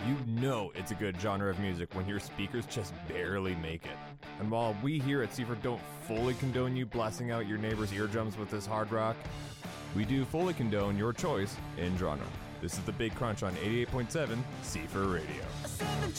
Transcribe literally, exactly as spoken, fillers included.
You know it's a good genre of music when your speakers just barely make it. And while we here at Seaford don't fully condone you blasting out your neighbor's eardrums with this hard rock, we do fully condone your choice in genre. This is The Big Crunch on eighty-eight point seven Seaford Radio.